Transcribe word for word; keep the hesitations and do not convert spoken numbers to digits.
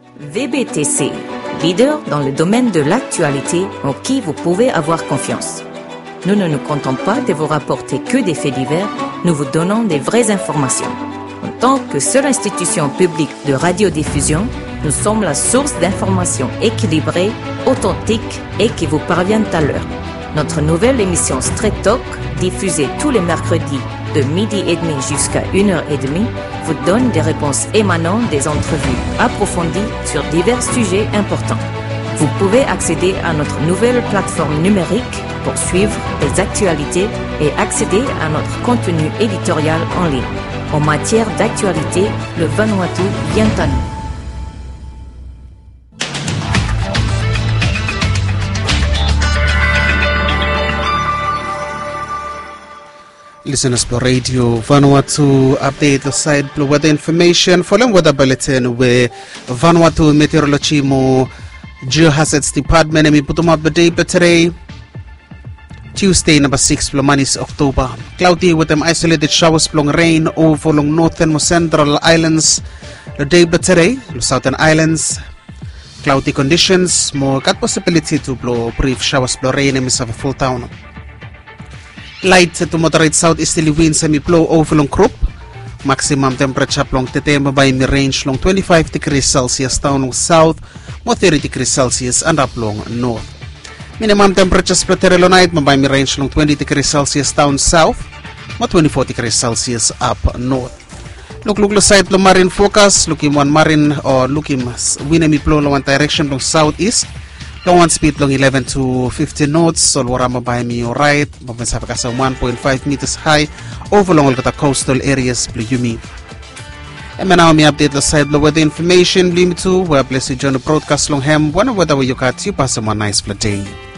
V B T C, leader dans le domaine de l'actualité en qui vous pouvez avoir confiance. Nous ne nous comptons pas de vous rapporter que des faits divers, nous vous donnons des vraies informations. En tant que seule institution publique de radiodiffusion, nous sommes la source d'informations équilibrées, authentiques et qui vous parviennent à l'heure. Notre nouvelle émission Straight Talk, diffusée tous les mercredis de midi et demi jusqu'à une heure et demie, vous donne des réponses émanant des entrevues approfondies sur divers sujets importants. Vous pouvez accéder à notre nouvelle plateforme numérique pour suivre les actualités et accéder à notre contenu éditorial en ligne. En matière d'actualité, le Vanuatu vient à nous. Listeners for Radio Vanuatu update the side blue weather information. Following weather bulletin with Vanuatu Meteorology mo Geohazards Department and we put them up the day but today Tuesday number six Flomanis October. Cloudy with them isolated showers blowing rain over long northern and central islands. The day but today the southern islands cloudy conditions more got possibility to blow brief showers blow rain in Miss of a full town. Light to moderate southeasterly winds semi-blow over long Krupp. Maximum temperature long Tetema by me range long twenty-five degrees Celsius down south, more thirty degrees Celsius and up long north. Minimum temperature spread night by me range long twenty degrees Celsius down south, more twenty-four degrees Celsius up north. Look look the side long marine focus, looking one marine or looking wind me blow long one direction long southeast. Long one speed long eleven to fifteen knots, so warama by me alright, mapasapakasa one point five meters high, over long the coastal areas Bluyumi. And now me update the side the weather information, Bluyumi two, where blessed join the broadcast long ham, one weather where you got you pass one nice day.